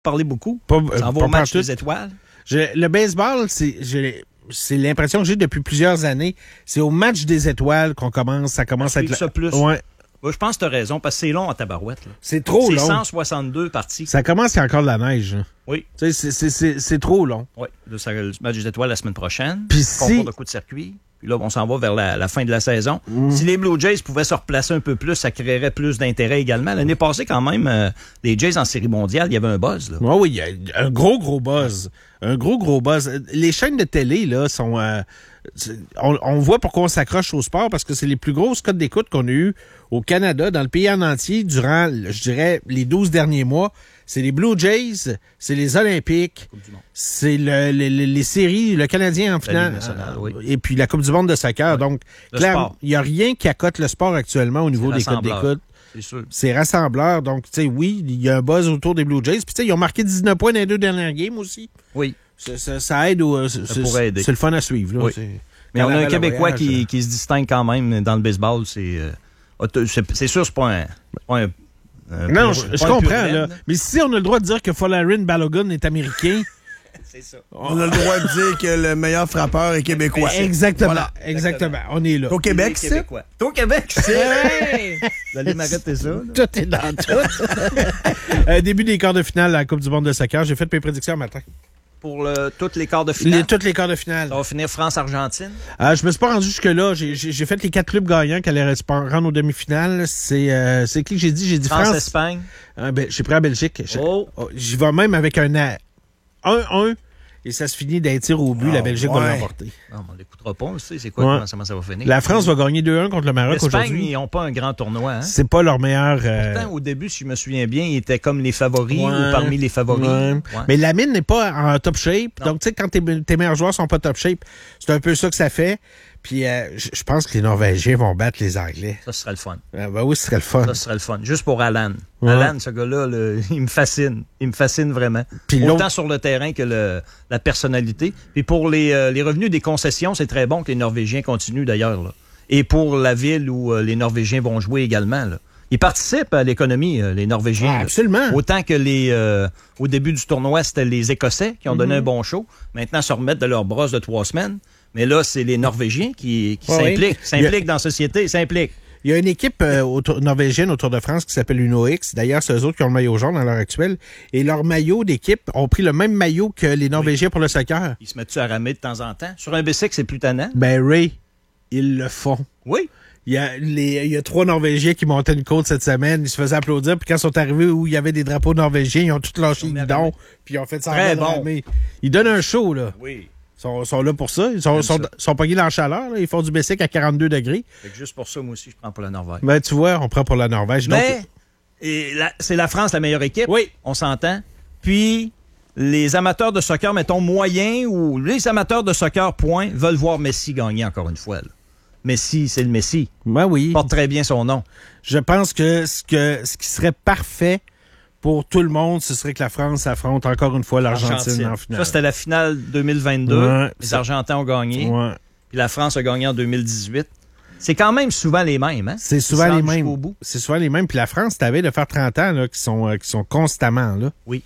parler beaucoup. Ça va au match des étoiles. Le baseball, c'est l'impression que j'ai depuis plusieurs années. C'est au match des étoiles ça commence à être... ça plus. Ouais. Je pense que tu as raison, parce que c'est long en tabarouette. Là. C'est trop long. C'est 162 parties. Ça commence, il y a encore de la neige. Hein. Oui. C'est trop long. Oui. Le match des étoiles la semaine prochaine. Puis concours de coups de circuit. Puis là, on s'en va vers la fin de la saison. Si les Blue Jays pouvaient se replacer un peu plus, ça créerait plus d'intérêt également. L'année passée, quand même, les Jays en série mondiale, il y avait un buzz. Là. Oui, il y a un gros buzz. Un gros buzz. Les chaînes de télé, là, sont... on voit pourquoi on s'accroche au sport, parce que c'est les plus grosses cotes d'écoute qu'on a eues au Canada, dans le pays en entier, durant, je dirais, les 12 derniers mois. C'est les Blue Jays, c'est les Olympiques, c'est les séries, le Canadien en finale, et puis la Coupe du monde de soccer. Oui. Donc, clairement, il n'y a rien qui accote le sport actuellement au niveau des cotes d'écoute. C'est sûr. C'est rassembleur. Donc, tu sais, oui, il y a un buzz autour des Blue Jays. Puis, tu sais, ils ont marqué 19 points dans les 2 dernières games aussi. Oui. Ça aide. Ça pourrait aider. C'est le fun à suivre. Là. Oui. Mais on a un Québécois qui se distingue quand même dans le baseball. C'est sûr, c'est pas un non, je comprends, là. Mais si on a le droit de dire que Folarin Balogun est américain... C'est ça. On a le droit de dire que le meilleur frappeur est québécois. Exactement. Voilà. Exactement. On est là. Au Québec, c'est? Au Québec, c'est? Vous allez m'arrêter ça. Là. Tout est dans tout. Début des quarts de finale à la Coupe du monde de soccer. J'ai fait mes prédictions ce matin. Pour tous les quarts de finale? Tous les quarts de finale. Ça va finir France-Argentine? Je me suis pas rendu jusque-là. J'ai fait les 4 clubs gagnants qui allaient rendre aux demi-finales. C'est qui que j'ai dit? J'ai dit France-Espagne. J'ai pris la Belgique. J'y vais même avec un 1-1. Et ça se finit d'un tir au but. La Belgique va l'emporter. Non, on l'écoutera pas. On sait c'est quoi, comment ça va finir. La France va gagner 2-1 contre le Maroc aujourd'hui. L'Espagne, ils n'ont pas un grand tournoi. Hein? C'est pas leur meilleur... Pourtant, au début, si je me souviens bien, ils étaient comme les favoris ou parmi les favoris. Ouais. Mais la mine n'est pas en top shape. Non. Donc, tu sais, quand tes meilleurs joueurs sont pas top shape, c'est un peu ça que ça fait. Puis, je pense que les Norvégiens vont battre les Anglais. Ça serait le fun. Oui, ce serait le fun. Ça serait le fun. Juste pour Alan. Ouais. Alan, ce gars-là, il me fascine. Il me fascine vraiment. Puis autant sur le terrain que la personnalité. Puis pour les revenus des concessions, c'est très bon que les Norvégiens continuent d'ailleurs. Là. Et pour la ville où les Norvégiens vont jouer également. Là. Ils participent à l'économie, les Norvégiens. Absolument. Autant que au début du tournoi, c'était les Écossais qui ont donné un bon show. Maintenant, ils se remettent de leur brosse de 3 semaines. Mais là, c'est les Norvégiens qui s'impliquent dans la société, s'impliquent. Il y a une équipe norvégienne au Tour de France qui s'appelle Uno X. D'ailleurs, c'est eux autres qui ont le maillot jaune à l'heure actuelle. Et leur maillot d'équipe ont pris le même maillot que les Norvégiens pour le soccer. Ils se mettent-tu à ramer de temps en temps? Sur un bicycle, c'est plus tannant. Ben, Ray, ils le font. Oui. Il y a 3 Norvégiens qui montaient une côte cette semaine. Ils se faisaient applaudir. Puis quand ils sont arrivés où il y avait des drapeaux norvégiens, ils ont tout lâché le guidon. Puis ils ont fait ça. Très bon. Ramer. Ils donnent un show, là. Oui. Ils sont là pour ça. Ils sont pognés dans la chaleur. Là. Ils font du bicycle à 42 degrés. Fait que juste pour ça, moi aussi, je prends pour la Norvège. Ben, tu vois, on prend pour la Norvège. Mais c'est la France la meilleure équipe. Oui. On s'entend. Puis, les amateurs de soccer, mettons, moyens ou les amateurs de soccer, point, veulent voir Messi gagner encore une fois. Là. Messi, c'est le Messi. Ben oui. Il porte très bien son nom. Je pense que ce qui serait parfait pour tout le monde, ce serait que la France affronte encore une fois l'Argentine en finale. Ça, c'était la finale 2022. Ouais, les Argentins ont gagné. Ouais. Puis la France a gagné en 2018. C'est quand même souvent les mêmes, hein? C'est souvent les mêmes. C'est souvent les mêmes. Puis la France, t'avais de faire 30 ans là, qui sont constamment là. Oui.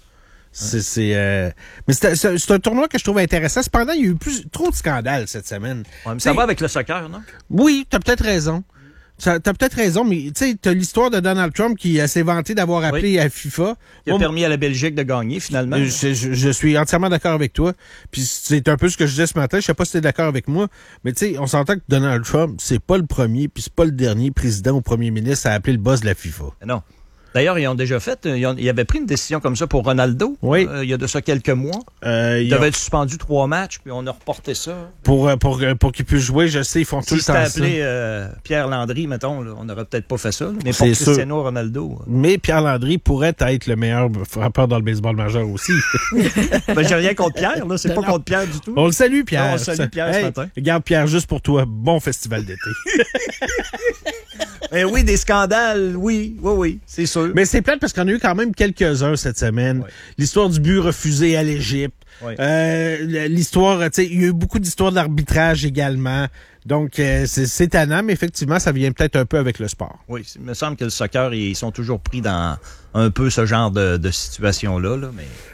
Mais c'est un tournoi que je trouve intéressant. Cependant, il y a eu trop de scandales cette semaine. Ouais, mais ça va avec le soccer, non? Oui, t'as peut-être raison. T'as peut-être raison, mais tu sais, t'as l'histoire de Donald Trump qui s'est vanté d'avoir appelé à FIFA. Qui a permis à la Belgique de gagner, finalement. Je suis entièrement d'accord avec toi. Puis c'est un peu ce que je disais ce matin. Je sais pas si t'es d'accord avec moi, mais tu sais, on s'entend que Donald Trump, c'est pas le premier, puis c'est pas le dernier président ou premier ministre à appeler le boss de la FIFA. Non. D'ailleurs, ils ont déjà fait, ils avaient pris une décision comme ça pour Ronaldo. Oui. Il y a de ça quelques mois. Il devait être suspendu 3 matchs, puis on a reporté ça. Pour qu'il puisse jouer, je sais, ils font tout le temps ça. Si c'était appelé Pierre Landry, mettons, là, on n'aurait peut-être pas fait ça. Là, mais pour Cristiano Ronaldo. Mais Pierre Landry pourrait être le meilleur frappeur dans le baseball majeur aussi. Ben, j'ai rien contre Pierre, là. C'est pas contre Pierre du tout. On le salue, Pierre. Non, on salue Pierre ce matin. Regarde, Pierre, juste pour toi, bon festival d'été. Oui, des scandales, oui, c'est sûr. Mais c'est plate parce qu'on a eu quand même quelques-uns cette semaine. Ouais. L'histoire du but refusé à l'Égypte. Ouais. L'histoire, tu sais, il y a eu beaucoup d'histoires d'arbitrage également. Donc, c'est tannant, mais effectivement, ça vient peut-être un peu avec le sport. Oui, il me semble que le soccer, ils sont toujours pris dans un peu ce genre de situation-là, là, mais...